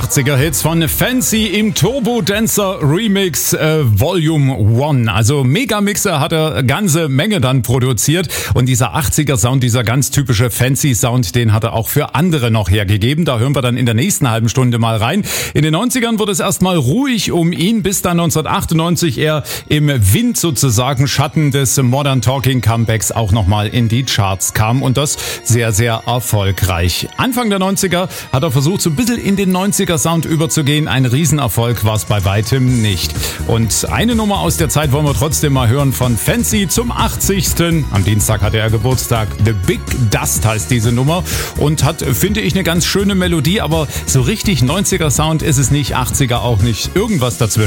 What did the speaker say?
80er-Hits von Fancy im Turbo Dancer Remix Volume 1. Also Megamixer hat er ganze Menge dann produziert und dieser 80er-Sound, dieser ganz typische Fancy-Sound, den hat er auch für andere noch hergegeben. Da hören wir dann in der nächsten halben Stunde mal rein. In den 90ern wurde es erstmal ruhig um ihn, bis dann 1998 er im Wind sozusagen Schatten des Modern Talking Comebacks auch nochmal in die Charts kam und das sehr, sehr erfolgreich. Anfang der 90er hat er versucht, so ein bisschen in den 90er-Sound überzugehen. Ein Riesenerfolg war es bei weitem nicht. Und eine Nummer aus der Zeit wollen wir trotzdem mal hören von Fancy zum 80. Am Dienstag hatte er Geburtstag. The Big Dust heißt diese Nummer und hat, finde ich, eine ganz schöne Melodie, aber so richtig 90er-Sound ist es nicht, 80er auch nicht. Irgendwas dazwischen.